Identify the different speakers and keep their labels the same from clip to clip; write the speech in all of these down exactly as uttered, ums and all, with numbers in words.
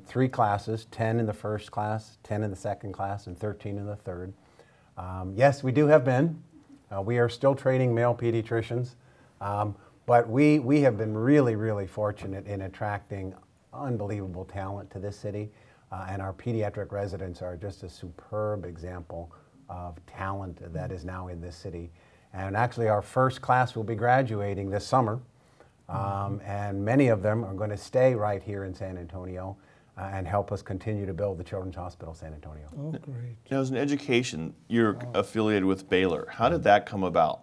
Speaker 1: three classes, ten in the first class, ten in the second class, and thirteen in the third. Um, yes, we do have men. Uh, we are still training male pediatricians, um, but we, we have been really, really fortunate in attracting unbelievable talent to this city, uh, and our pediatric residents are just a superb example of talent that is now in this city. And actually our first class will be graduating this summer, um, and many of them are going to stay right here in San Antonio uh, and help us continue to build the Children's Hospital San Antonio.
Speaker 2: Oh, great.
Speaker 3: Now, as an education, you're affiliated with Baylor. How did that come about?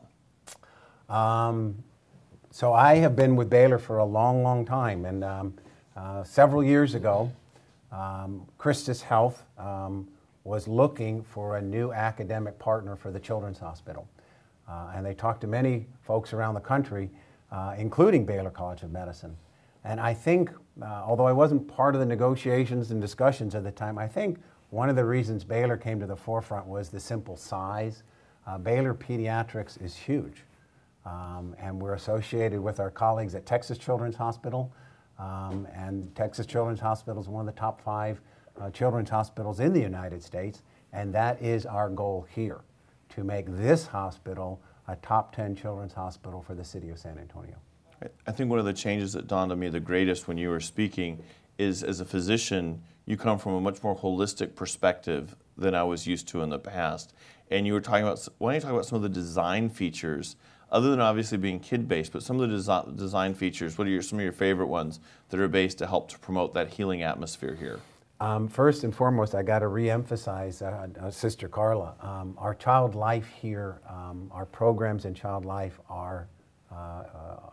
Speaker 1: Um, so I have been with Baylor for a long, long time, and um, uh, several years ago, um, Christus Health um, was looking for a new academic partner for the Children's Hospital. Uh, and they talked to many folks around the country, uh, including Baylor College of Medicine. And I think, uh, although I wasn't part of the negotiations and discussions at the time, I think one of the reasons Baylor came to the forefront was the simple size. Uh, Baylor Pediatrics is huge. Um, and we're associated with our colleagues at Texas Children's Hospital. Um, and Texas Children's Hospital is one of the top five uh, children's hospitals in the United States. And that is our goal here, to make this hospital a top ten children's hospital for the city of San Antonio.
Speaker 3: I think one of the changes that dawned on me the greatest when you were speaking is, as a physician, you come from a much more holistic perspective than I was used to in the past. And you were talking about, why don't you talk about some of the design features, other than obviously being kid-based, but some of the desi design features, what are your, some of your favorite ones that are based to help to promote that healing atmosphere here?
Speaker 1: Um, first and foremost, I got to re-emphasize, uh, uh, Sister Carla, um, our child life here, um, our programs in child life are uh, uh,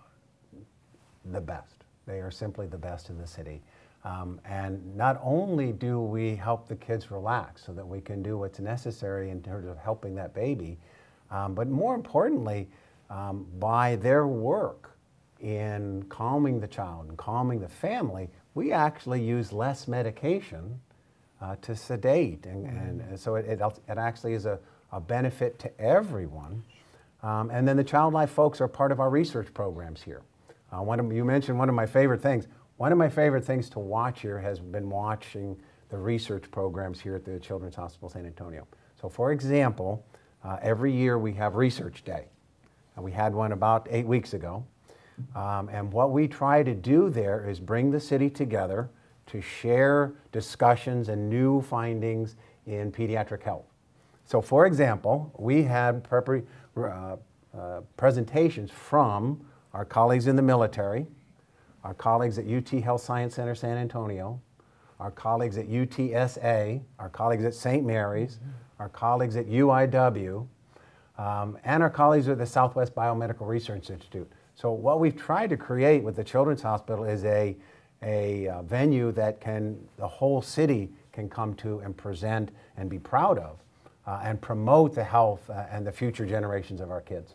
Speaker 1: the best. They are simply the best in the city. Um, and not only do we help the kids relax so that we can do what's necessary in terms of helping that baby, um, but more importantly, um, by their work in calming the child and calming the family, we actually use less medication uh, to sedate, and, and, and so it, it, it actually is a, a benefit to everyone. Um, and then the Child Life folks are part of our research programs here. Uh, one of, you mentioned one of my favorite things. One of my favorite things to watch here has been watching the research programs here at the Children's Hospital San Antonio. So for example, uh, every year we have Research Day. And we had one about eight weeks ago. Um, and what we try to do there is bring the city together to share discussions and new findings in pediatric health. So for example, we had prepar uh, uh, presentations from our colleagues in the military, our colleagues at U T Health Science Center San Antonio, our colleagues at U T S A, our colleagues at Saint Mary's, our colleagues at U I W, um, and our colleagues at the Southwest Biomedical Research Institute. So what we've tried to create with the Children's Hospital is a, a uh, venue that can, the whole city can come to and present and be proud of uh, and promote the health uh, and the future generations of our kids.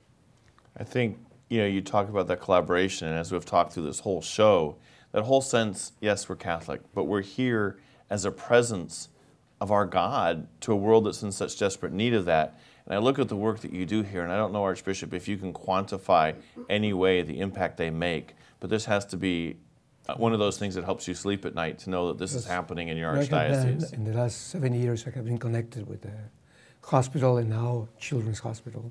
Speaker 3: I think, you know, you talk about that collaboration, and as we've talked through this whole show, that whole sense, yes, we're Catholic, but we're here as a presence of our God to a world that's in such desperate need of that. And I look at the work that you do here, and I don't know, Archbishop, if you can quantify any way the impact they make, but this has to be one of those things that helps you sleep at night to know that this is happening in your archdiocese.
Speaker 2: In the last seven years, I have been connected with the hospital and now Children's Hospital.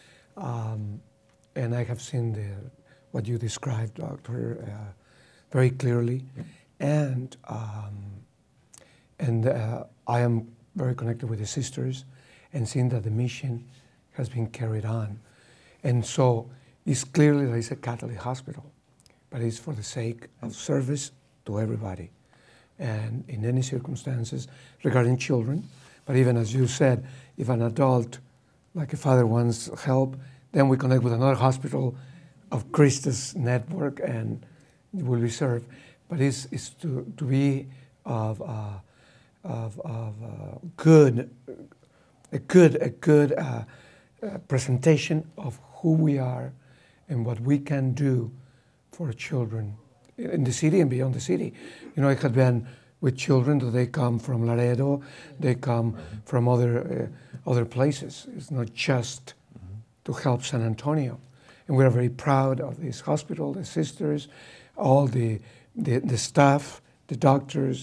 Speaker 2: Um, and I have seen the, what you described, Doctor, uh, very clearly. And, um, and uh, I am very connected with the sisters and seeing that the mission has been carried on. And so it's clearly that it's a Catholic hospital, but it's for the sake of service to everybody. And in any circumstances regarding children, but even as you said, if an adult, like a father wants help, then we connect with another hospital of Christus network and it will be served. But it's, it's to, to be of, uh, of, of uh, good, a good, a good uh, uh, presentation of who we are and what we can do for children in the city and beyond the city. You know, it had been with children that they come from Laredo, they come from other, uh, other places. It's not just mm-hmm. to help San Antonio. And we are very proud of this hospital, the sisters, all the, the, the staff, the doctors,